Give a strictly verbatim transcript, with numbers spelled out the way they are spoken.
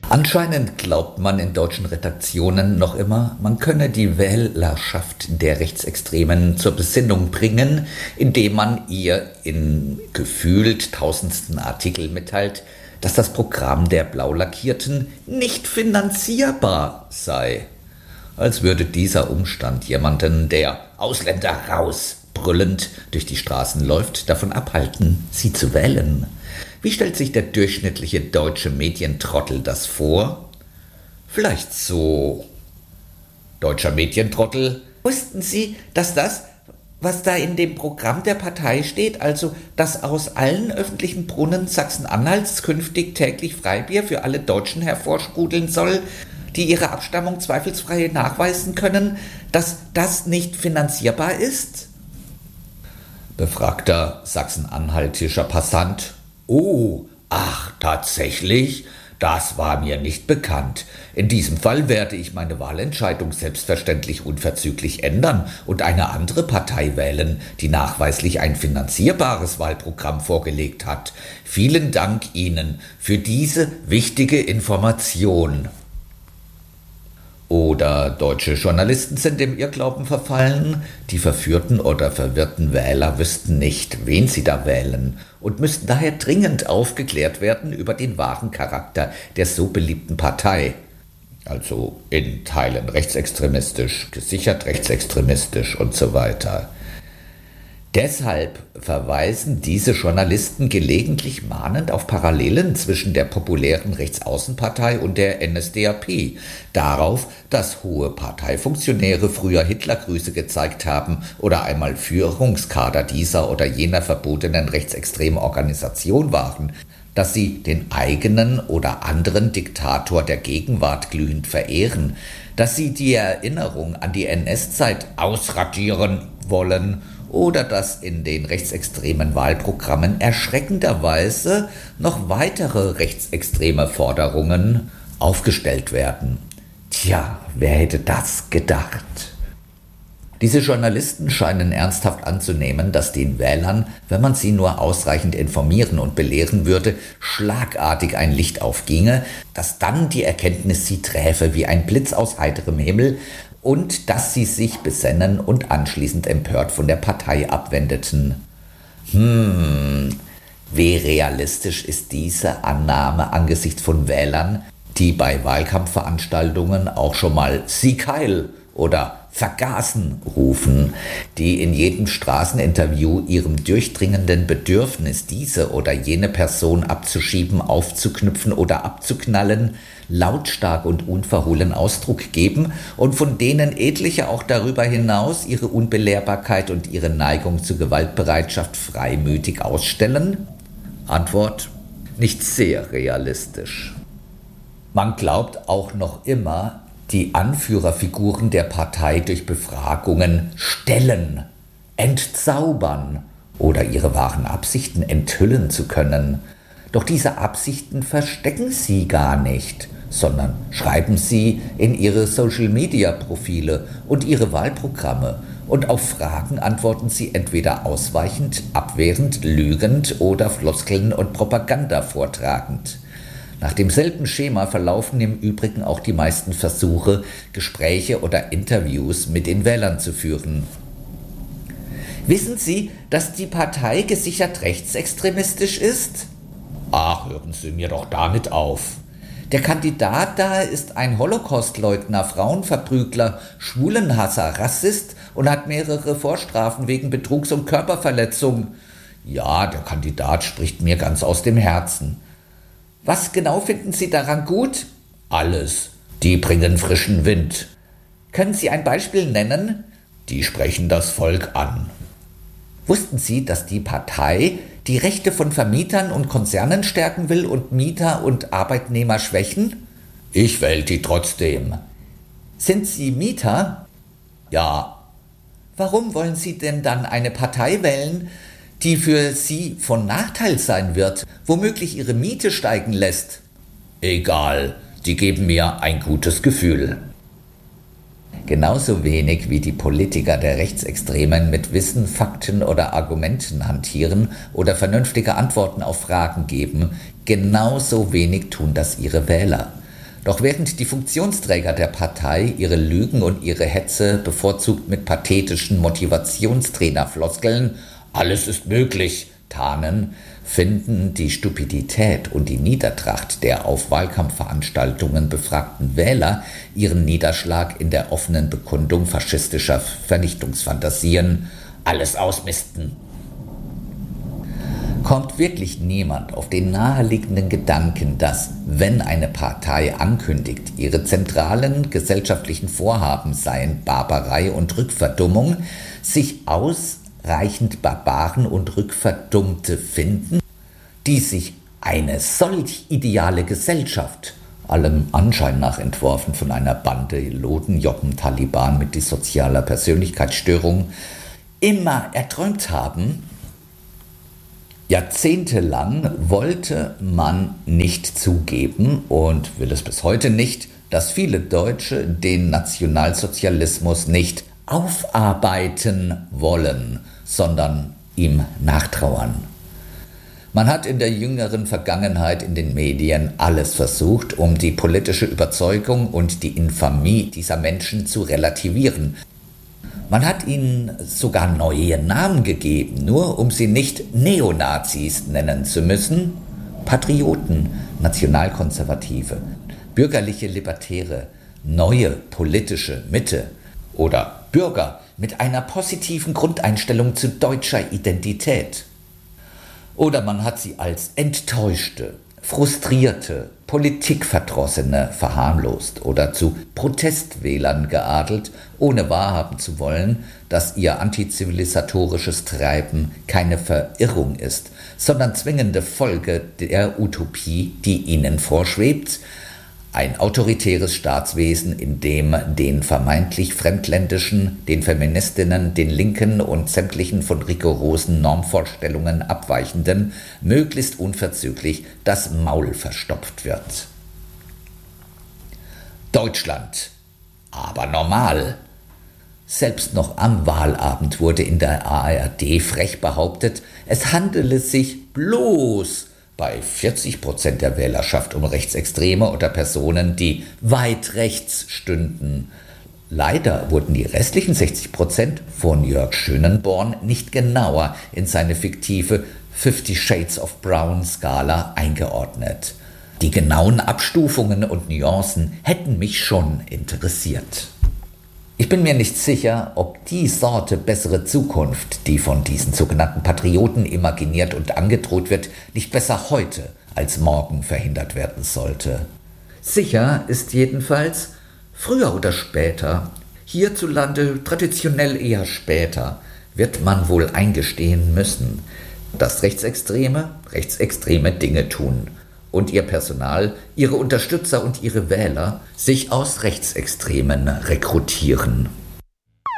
Anscheinend glaubt man in deutschen Redaktionen noch immer, man könne die Wählerschaft der Rechtsextremen zur Besinnung bringen, indem man ihr in gefühlt tausendsten Artikel mitteilt, dass das Programm der Blaulackierten nicht finanzierbar sei. Als würde dieser Umstand jemanden, der Ausländer raus brüllend durch die Straßen läuft, davon abhalten, sie zu wählen. Wie stellt sich der durchschnittliche deutsche Medientrottel das vor? Vielleicht so: Deutscher Medientrottel, wussten Sie, dass das, was da in dem Programm der Partei steht, also dass aus allen öffentlichen Brunnen Sachsen-Anhalts künftig täglich Freibier für alle Deutschen hervorsprudeln soll, die ihre Abstammung zweifelsfrei nachweisen können, dass das nicht finanzierbar ist? Befragter sachsen-anhaltischer Passant: Oh, ach, tatsächlich? Das war mir nicht bekannt. In diesem Fall werde ich meine Wahlentscheidung selbstverständlich unverzüglich ändern und eine andere Partei wählen, die nachweislich ein finanzierbares Wahlprogramm vorgelegt hat. Vielen Dank Ihnen für diese wichtige Information. Oder deutsche Journalisten sind dem Irrglauben verfallen, die verführten oder verwirrten Wähler wüssten nicht, wen sie da wählen und müssten daher dringend aufgeklärt werden über den wahren Charakter der so beliebten Partei. Also in Teilen rechtsextremistisch, gesichert rechtsextremistisch und so weiter. Deshalb verweisen diese Journalisten gelegentlich mahnend auf Parallelen zwischen der populären Rechtsaußenpartei und der N S D A P, darauf, dass hohe Parteifunktionäre früher Hitlergrüße gezeigt haben oder einmal Führungskader dieser oder jener verbotenen rechtsextremen Organisation waren, dass sie den eigenen oder anderen Diktator der Gegenwart glühend verehren, dass sie die Erinnerung an die N S-Zeit ausradieren wollen oder dass in den rechtsextremen Wahlprogrammen erschreckenderweise noch weitere rechtsextreme Forderungen aufgestellt werden. Tja, wer hätte das gedacht? Diese Journalisten scheinen ernsthaft anzunehmen, dass den Wählern, wenn man sie nur ausreichend informieren und belehren würde, schlagartig ein Licht aufginge, dass dann die Erkenntnis sie träfe wie ein Blitz aus heiterem Himmel und dass sie sich besännen und anschließend empört von der Partei abwendeten. Hm, wie realistisch ist diese Annahme angesichts von Wählern, die bei Wahlkampfveranstaltungen auch schon mal Sieg Heil oder Vergaßen rufen, die in jedem Straßeninterview ihrem durchdringenden Bedürfnis, diese oder jene Person abzuschieben, aufzuknüpfen oder abzuknallen, lautstark und unverhohlen Ausdruck geben und von denen etliche auch darüber hinaus ihre Unbelehrbarkeit und ihre Neigung zur Gewaltbereitschaft freimütig ausstellen? Antwort: nicht sehr realistisch. Man glaubt auch noch immer, die Anführerfiguren der Partei durch Befragungen stellen, entzaubern oder ihre wahren Absichten enthüllen zu können. Doch diese Absichten verstecken sie gar nicht, sondern schreiben sie in ihre Social-Media-Profile und ihre Wahlprogramme. Und auf Fragen antworten sie entweder ausweichend, abwehrend, lügend oder Floskeln und Propaganda vortragend. Nach demselben Schema verlaufen im Übrigen auch die meisten Versuche, Gespräche oder Interviews mit den Wählern zu führen. Wissen Sie, dass die Partei gesichert rechtsextremistisch ist? Ach, hören Sie mir doch damit auf. Der Kandidat da ist ein Holocaustleugner, Frauenverprügler, Schwulenhasser, Rassist und hat mehrere Vorstrafen wegen Betrugs und Körperverletzung. Ja, der Kandidat spricht mir ganz aus dem Herzen. Was genau finden Sie daran gut? Alles. Die bringen frischen Wind. Können Sie ein Beispiel nennen? Die sprechen das Volk an. Wussten Sie, dass die Partei die Rechte von Vermietern und Konzernen stärken will und Mieter und Arbeitnehmer schwächen? Ich wähle die trotzdem. Sind Sie Mieter? Ja. Warum wollen Sie denn dann eine Partei wählen, die für Sie von Nachteil sein wird, womöglich Ihre Miete steigen lässt? Egal, die geben mir ein gutes Gefühl. Genauso wenig wie die Politiker der Rechtsextremen mit Wissen, Fakten oder Argumenten hantieren oder vernünftige Antworten auf Fragen geben, genauso wenig tun das ihre Wähler. Doch während die Funktionsträger der Partei ihre Lügen und ihre Hetze bevorzugt mit pathetischen Motivationstrainerfloskeln „Alles ist möglich" tarnen, finden die Stupidität und die Niedertracht der auf Wahlkampfveranstaltungen befragten Wähler ihren Niederschlag in der offenen Bekundung faschistischer Vernichtungsfantasien: Alles ausmisten. Kommt wirklich niemand auf den naheliegenden Gedanken, dass, wenn eine Partei ankündigt, ihre zentralen gesellschaftlichen Vorhaben seien Barbarei und Rückverdummung, sich ausreichend Barbaren und Rückverdummte finden, die sich eine solch ideale Gesellschaft, allem Anschein nach entworfen von einer Bande Lodenjoppen-Taliban mit dissozialer Persönlichkeitsstörung, immer erträumt haben? Jahrzehntelang wollte man nicht zugeben und will es bis heute nicht, dass viele Deutsche den Nationalsozialismus nicht aufarbeiten wollen, sondern ihm nachtrauern. Man hat in der jüngeren Vergangenheit in den Medien alles versucht, um die politische Überzeugung und die Infamie dieser Menschen zu relativieren. Man hat ihnen sogar neue Namen gegeben, nur um sie nicht Neonazis nennen zu müssen. Patrioten, Nationalkonservative, bürgerliche Libertäre, neue politische Mitte oder Bürger mit einer positiven Grundeinstellung zu deutscher Identität. Oder man hat sie als enttäuschte, frustrierte, Politikverdrossene verharmlost oder zu Protestwählern geadelt, ohne wahrhaben zu wollen, dass ihr antizivilisatorisches Treiben keine Verirrung ist, sondern zwingende Folge der Utopie, die ihnen vorschwebt: ein autoritäres Staatswesen, in dem den vermeintlich Fremdländischen, den Feministinnen, den Linken und sämtlichen von rigorosen Normvorstellungen abweichenden möglichst unverzüglich das Maul verstopft wird. Deutschland, aber normal. Selbst noch am Wahlabend wurde in der A R D frech behauptet, es handele sich bloß bei vierzig Prozent der Wählerschaft um Rechtsextreme oder Personen, die weit rechts stünden. Leider wurden die restlichen sechzig Prozent von Jörg Schönenborn nicht genauer in seine fiktive Fifty Shades of Brown Skala eingeordnet. Die genauen Abstufungen und Nuancen hätten mich schon interessiert. Ich bin mir nicht sicher, ob die Sorte bessere Zukunft, die von diesen sogenannten Patrioten imaginiert und angedroht wird, nicht besser heute als morgen verhindert werden sollte. Sicher ist jedenfalls, früher oder später, hierzulande traditionell eher später, wird man wohl eingestehen müssen, dass Rechtsextreme rechtsextreme Dinge tun und ihr Personal, ihre Unterstützer und ihre Wähler sich aus Rechtsextremen rekrutieren.